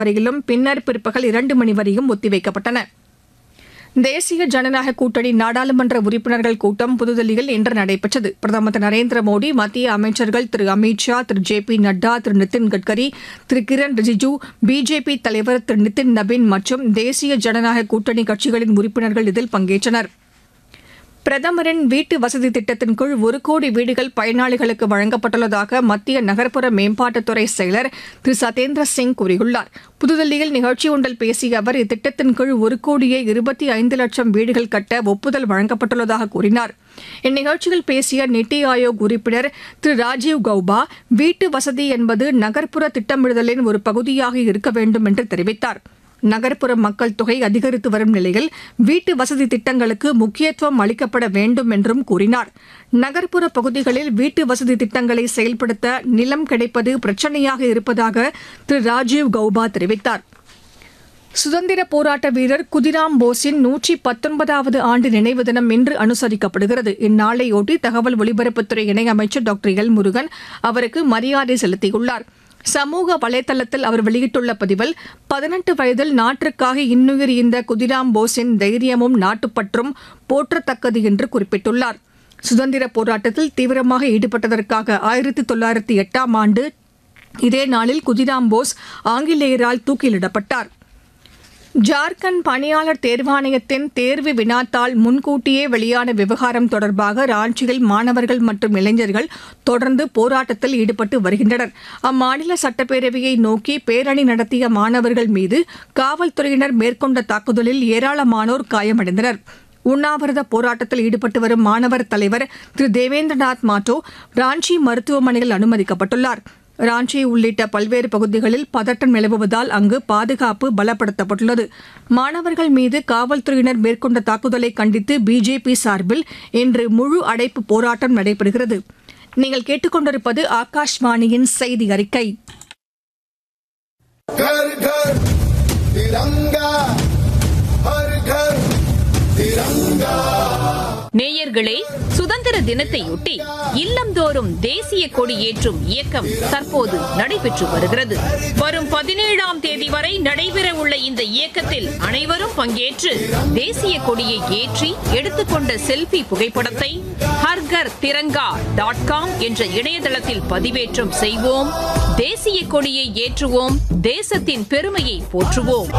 வரையிலும் பின்னர் பிற்பகல் 2 மணி வரையும் ஒத்திவைக்கப்பட்டன. தேசிய ஜனநாயக கூட்டணி நாடாளுமன்ற உறுப்பினர்கள் கூட்டம் புதுதில்லியில் இன்று நடைபெற்றது. பிரதமர் திரு நரேந்திர மோடி, மத்திய அமைச்சர்கள் திரு அமித் ஷா, திரு ஜே.பி. நட்டா, திரு நிதின் கட்கரி, திரு கிரண் ரிஜிஜூ, பிஜேபி தலைவர் திரு நிதின் நபீன் மற்றும் தேசிய ஜனநாயக கூட்டணி கட்சிகளின் உறுப்பினர்கள் இதில் பங்கேற்றனர். பிரதமரின் வீட்டு வசதி திட்டத்தின் கீழ் 1 கோடி வீடுகள் பயனாளிகளுக்கு வழங்கப்பட்டுள்ளதாக மத்திய நகர்ப்புற மேம்பாட்டுத்துறை செயலர் திரு சதேந்திர சிங் கூறியுள்ளார். புதுதில்லியில் நிகழ்ச்சி ஒன்றில் பேசிய அவர், இத்திட்டத்தின் கீழ் 1,25,00,000 வீடுகள் கட்ட ஒப்புதல் வழங்கப்பட்டுள்ளதாக கூறினார். இந்நிகழ்ச்சியில் பேசிய நித்தி ஆயோக் உறுப்பினர் திரு ராஜீவ் கௌபா, வீட்டு வசதி என்பது நகர்ப்புற திட்டமிடுதலின் ஒரு பகுதியாக இருக்க வேண்டும் என்று தெரிவித்தார். நகர்ப்புற மக்கள் தொகை அதிகரித்து வரும் நிலையில் வீட்டு வசதி திட்டங்களுக்கு முக்கியத்துவம் அளிக்கப்பட வேண்டும் என்றும் கூறினார். நகர்ப்புற பகுதிகளில் வீட்டு வசதி திட்டங்களை செயல்படுத்த நிலம் கிடைப்பது பிரச்சினையாக இருப்பதாக திரு ராஜீவ் கௌபா தெரிவித்தார். சுதந்திர போராட்ட வீரர் குதிராம் போஸின் 119வது ஆண்டு நினைவு தினம் இன்று அனுசரிக்கப்படுகிறது. இந்நாளையொட்டி தகவல் ஒலிபரப்புத்துறை இணையமைச்சர் டாக்டர் எல் முருகன் அவருக்கு மரியாதை செலுத்தியுள்ளார். சமூக வலைதளத்தில் அவர் வெளியிட்டுள்ள பதிவில், 18 வயதில் நாட்டிற்காக இன்னுயிர் ஈந்த குதிராம் போஸின் தைரியமும் நாட்டுப்பற்றும் போற்றத்தக்கது என்று குறிப்பிட்டுள்ளார். சுதந்திர போராட்டத்தில் தீவிரமாக ஈடுபட்டதற்காக 1908ஆம் ஆண்டு இதே நாளில் குதிராம் போஸ் ஆங்கிலேயரால் தூக்கிலிடப்பட்டார். ஜார்க்கண்ட் பணியாளர் தேர்வாணையத்தின் தேர்வு வினாத்தாள் முன்கூட்டியே வெளியான விவகாரம் தொடர்பாக ராஞ்சியில் மாணவர்கள் மற்றும் இளைஞர்கள் தொடர்ந்து போராட்டத்தில் ஈடுபட்டு வருகின்றனர். அம்மாநில சட்டப்பேரவையை நோக்கி பேரணி நடத்திய மாணவர்கள் மீது காவல்துறையினர் மேற்கொண்ட தாக்குதலில் ஏராளமானோர் காயமடைந்தனர். உண்ணாவிரத போராட்டத்தில் ஈடுபட்டு வரும் மாணவர் தலைவர் திரு தேவேந்திரநாத் மாட்டோ ராஞ்சி மருத்துவமனையில் அனுமதிக்கப்பட்டுள்ளார். ராஞ்சி உள்ளிட்ட பல்வேறு பகுதிகளில் பதட்டம் நிலவுவதால் அங்கு பாதுகாப்பு பலப்படுத்தப்பட்டுள்ளது. மாணவர்கள் மீது காவல்துறையினர் மேற்கொண்ட தாக்குதலை கண்டித்து பிஜேபி சார்பில் இன்று முழு அடைப்பு போராட்டம் நடைபெறுகிறது. நீங்கள் கேட்டுக்கொண்டிருப்பது ஆகாஷ்வாணியின் செய்தி அறிக்கை. நேயர்களே, சுதந்திர தினத்தையொட்டி இல்லந்தோறும் தேசிய கொடி ஏற்றும் இயக்கம் தற்போது நடைபெற்று வருகிறது. வரும் 17ஆம் தேதி வரை நடைபெற உள்ள இந்த இயக்கத்தில் அனைவரும் பங்கேற்று தேசிய கொடியை ஏற்றி எடுத்துக்கொண்ட செல்ஃபி புகைப்படத்தை ஹர்கர் திரங்கா .com என்ற இணையதளத்தில் பதிவேற்றம் செய்வோம். தேசிய கொடியை ஏற்றுவோம். தேசத்தின் பெருமையை போற்றுவோம்.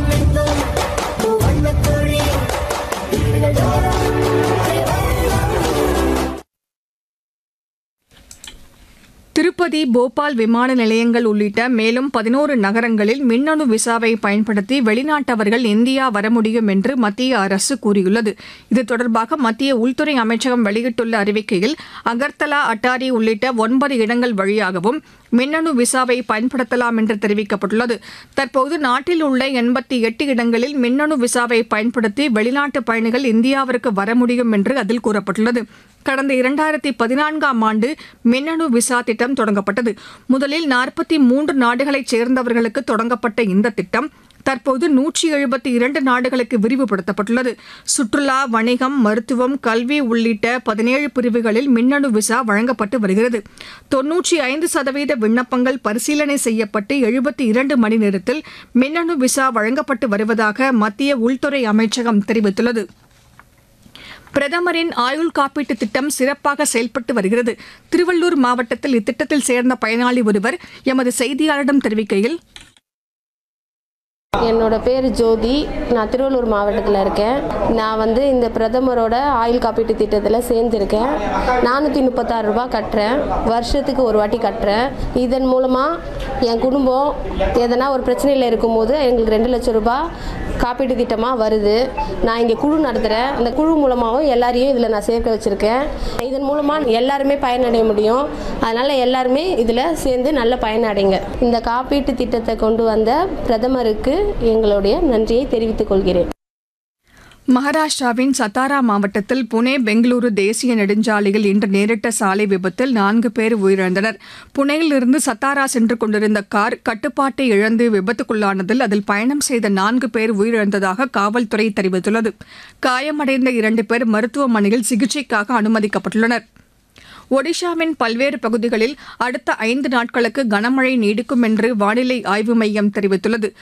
திருப்பதி, போபால் விமான நிலையங்கள் உள்ளிட்ட மேலும் 11 நகரங்களில் மின்னணு விசாவை பயன்படுத்தி வெளிநாட்டவர்கள் இந்தியா வர முடியும் என்று மத்திய அரசு கூறியுள்ளது. இது தொடர்பாக மத்திய உள்துறை அமைச்சகம் வெளியிட்டுள்ள அறிவிக்கையில், அகர்தலா, அட்டாரி உள்ளிட்ட 9 இடங்கள் வழியாகவும் மின்னணு விசாவை பயன்படுத்தலாம் என்று தெரிவிக்கப்பட்டுள்ளது. தற்போது நாட்டில் உள்ள 88 இடங்களில் மின்னணு விசாவை பயன்படுத்தி வெளிநாட்டு பயணிகள் இந்தியாவிற்கு வர முடியும் என்று அதில் கூறப்பட்டுள்ளது. கடந்த 2014ஆம் ஆண்டு மின்னணு விசா திட்டம் தொடங்கப்பட்டது. முதலில் 43 நாடுகளைச் சேர்ந்தவர்களுக்கு தொடங்கப்பட்ட இந்த திட்டம் தற்போது 172 நாடுகளுக்கு விரிவுபடுத்தப்பட்டுள்ளது. சுற்றுலா, வணிகம், மருத்துவம், கல்வி உள்ளிட்ட 17 பிரிவுகளில் மின்னணு விசா வழங்கப்பட்டு வருகிறது. 95% விண்ணப்பங்கள் பரிசீலனை செய்யப்பட்டு 72 மணி நேரத்தில் மின்னணு விசா வழங்கப்பட்டு வருவதாக மத்திய உள்துறை அமைச்சகம் தெரிவித்துள்ளது. பிரதமரின் ஆயுள் காப்பீட்டு திட்டம் சிறப்பாக செயல்பட்டு வருகிறது. திருவள்ளூர் மாவட்டத்தில் இத்திட்டத்தில் சேர்ந்த பயனாளி ஒருவர் எமது செய்தியாளரிடம் தெரிவிக்கையில், என்னோட பேர் ஜோதி. நான் திருவள்ளூர் மாவட்டத்தில் இருக்கேன். நான் இந்த பிரதமரோட ஆயுள் காப்பீட்டு திட்டத்தில் சேர்ந்துருக்கேன். 436 ரூபா கட்டுறேன். வருஷத்துக்கு ஒரு வாட்டி கட்டுறேன். இதன் மூலமாக என் குடும்பம் எதனா ஒரு பிரச்சனையில் இருக்கும்போது எங்களுக்கு 2 லட்சம் ரூபாய் காப்பீட்டு திட்டமாக வருது. நான் இங்கே குழு நடத்துகிறேன். அந்த குழு மூலமாகவும் எல்லாரையும் இதில் நான் சேர்க்க வச்சுருக்கேன். இதன் மூலமாக எல்லாருமே பயனடைய முடியும். அதனால் எல்லாருமே இதில் சேர்ந்து நல்ல பயனடைங்க. இந்த காப்பீட்டு திட்டத்தை கொண்டு வந்த பிரதமருக்கு எங்களுடைய நன்றியை தெரிவித்துக் கொள்கிறேன். மகாராஷ்டிராவின் சத்தாரா மாவட்டத்தில் புனே பெங்களூரு தேசிய நெடுஞ்சாலையில் இன்று நேரிட்ட சாலை விபத்தில் 4 பேர் உயிரிழந்தனர். புனேயிலிருந்து சத்தாரா சென்று கொண்டிருந்த கார் கட்டுப்பாட்டை இழந்து விபத்துக்குள்ளானதில் அதில் பயணம் செய்த 4 பேர் உயிரிழந்ததாக காவல்துறை தெரிவித்துள்ளது. காயமடைந்த 2 பேர் மருத்துவமனையில் சிகிச்சைக்காக அனுமதிக்கப்பட்டுள்ளனர். ஒடிஷாவின் பல்வேறு பகுதிகளில் அடுத்த 5 நாட்களுக்கு கனமழை நீடிக்கும் என்று வானிலை ஆய்வு மையம் தெரிவித்துள்ளது.